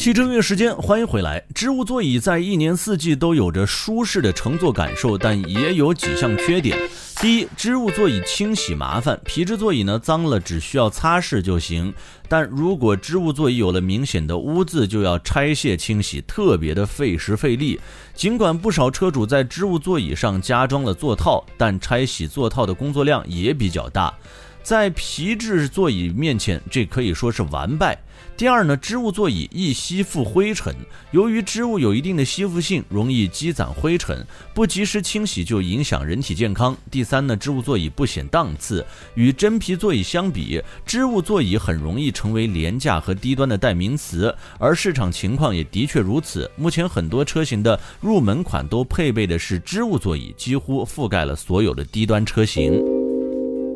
汽车音乐时间，欢迎回来。织物座椅在一年四季都有着舒适的乘坐感受，但也有几项缺点。第一，织物座椅清洗麻烦，皮质座椅呢脏了只需要擦拭就行，但如果织物座椅有了明显的污渍，就要拆卸清洗，特别的费时费力。尽管不少车主在织物座椅上加装了座套，但拆洗座套的工作量也比较大。在皮质座椅面前，这可以说是完败。第二呢，织物座椅易吸附灰尘，由于织物有一定的吸附性，容易积攒灰尘，不及时清洗就影响人体健康。第三呢，织物座椅不显档次，与真皮座椅相比，织物座椅很容易成为廉价和低端的代名词，而市场情况也的确如此。目前很多车型的入门款都配备的是织物座椅，几乎覆盖了所有的低端车型。